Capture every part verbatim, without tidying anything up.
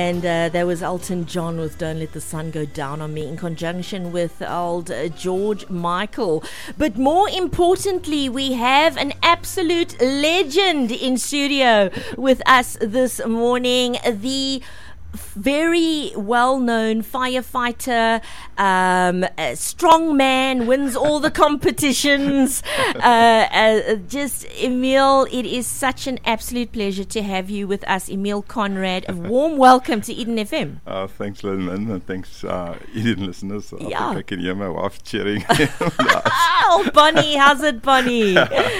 And uh, there was Elton John with Don't Let the Sun Go Down on Me in conjunction with old uh, George Michael. But more importantly, we have an absolute legend in studio with us this morning. The very well-known firefighter, um, a strong man, wins all the competitions. uh, uh, just Emile, it is such an absolute pleasure to have you with us, Emile Conrad. A warm welcome to Eden F M. Uh, thanks, Lynn, and thanks, uh, Eden listeners. I Yeah. think I can hear my wife cheering. Oh, Bonnie, how's it, Bonnie?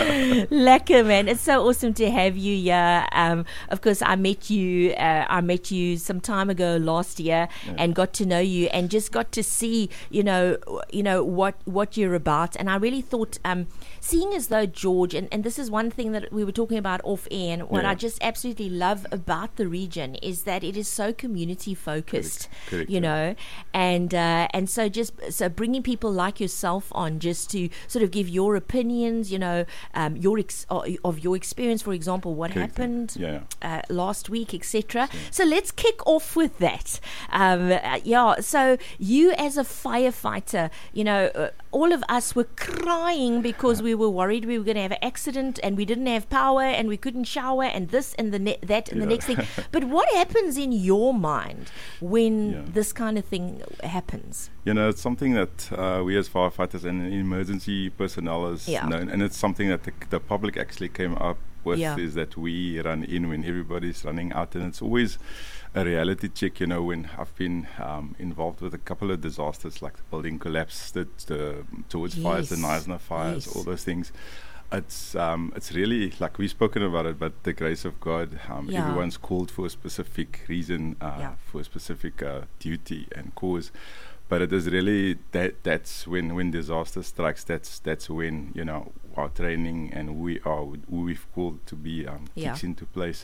Lekker, man. It's so awesome to have you here. Um, of course, I met you. Uh, I met you some time ago last year, Yeah. and got to know you, and just got to see, you know, you know what what you're about. And I really thought, um, seeing as though George, and, and this is one thing that we were talking about off air, and what Yeah. I just absolutely love about the region is that it is so community focused. Correct, correct, you yeah. know, and uh, and so just so bringing people like yourself on just to sort of give your opinions, you know, um, your ex- uh, of your experience, for example, what Correct, yeah. happened Yeah, uh, last week, et cetera. So let's kick off with that. Um, uh, yeah. So you, as a firefighter, you know, uh, all of us were crying because we were worried we were going to have an accident, and we didn't have power, and we couldn't shower, and this and the ne- that and the Yeah. next thing. But what happens in your mind when Yeah. this kind of thing happens? You know, it's something that uh, we as firefighters and emergency personnel is Yeah. known, and it's something that the, the public actually came up with, Yeah. is that we run in when everybody's running out, and it's always a reality check. You know, when I've been um, involved with a couple of disasters, like the building collapse, the, the George fires, the Yes. Knysna fires, Yes. all those things. It's um, it's really, like we've spoken about it, but the grace of God. Um, Yeah. Everyone's called for a specific reason, uh, Yeah. for a specific uh, duty and cause. But it is really that that's when when disaster strikes. That's that's when, you know, our training and we are who we've called to be um, Yeah. kicks into place.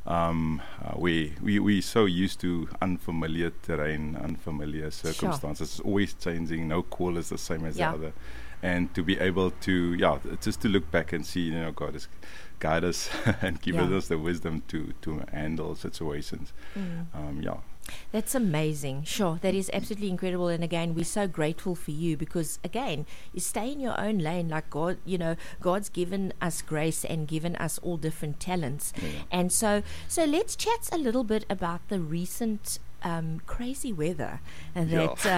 Um, uh, we we we so used to unfamiliar terrain, unfamiliar circumstances. It's always changing. No call is the same as Yeah. the other. And to be able to, yeah, just to look back and see, you know, God has guide us and given Yeah. us the wisdom to to handle situations. Mm. Um, yeah. That's amazing. Sure, that is absolutely incredible. And again, we're so grateful for you because, again, you stay in your own lane. Like God, you know, God's given us grace and given us all different talents. Yeah. And so, so let's chat a little bit about the recent um, crazy weather and Yeah. that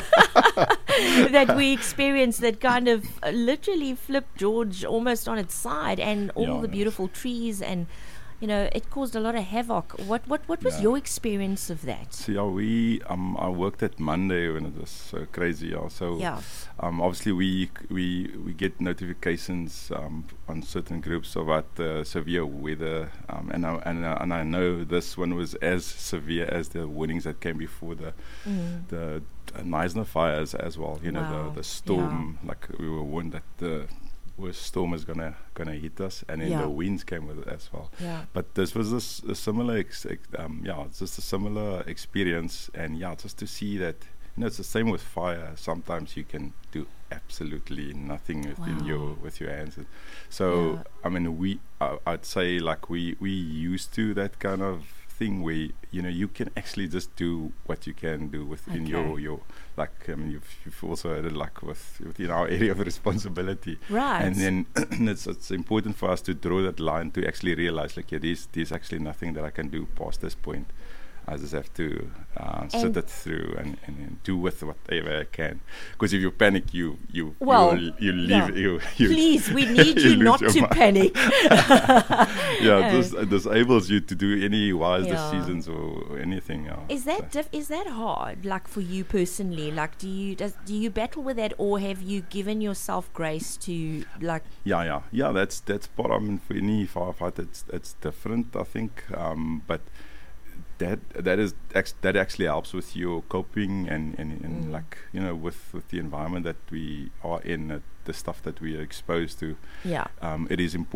uh, that we experienced. That kind of uh, literally flipped George almost on its side, and all Yeah, the yes. beautiful trees and. You know, it caused a lot of havoc. What what what was Yeah. your experience of that? So yeah, we um I worked at Monday when it was so crazy. Yeah. So Yeah. um obviously we we we get notifications um on certain groups about uh, severe weather, um and I, and uh, and I know this one was as severe as the warnings that came before the Mm. the uh, Knysna fires as well. You know, Wow. the the storm. Like we were warned that the worst storm is gonna gonna hit us, and then Yeah. the winds came with it as well. Yeah. But this was a, s- a similar, ex- ex- um, yeah, it's just a similar experience, and yeah, just to see that, you know, it's the same with fire. Sometimes you can do absolutely nothing within Wow. your with your hands. So Yeah. I mean, we, uh, I'd say, like we we used to that kind of thing where, you know, you can actually just do what you can do within Okay. your your like. I mean, you've you've also heard it, like with within our area of responsibility. Right. And then it's it's important for us to draw that line to actually realize, like, yeah, there's there's actually nothing that I can do past this point. I just have to uh, sit And- it through and, and, and do with whatever I can. Because if you panic, you you Well, you, you yeah. leave you, you Please, we need you you lose not your to mind. panic. yeah, Uh, this uh, disables you to do any wise Yeah. decisions or, or anything. Uh, Is so- that diff- is that hard? Like for you personally, like do you does do you battle with that, or have you given yourself grace to like? Yeah, yeah, yeah. That's that's part. I mean, for any firefighter, it's it's different, I think. Um, but that that is ex- that actually helps with your coping and and, and Mm. like, you know, with with the environment that we are in, uh, the stuff that we are exposed to. Yeah. Um, it is important.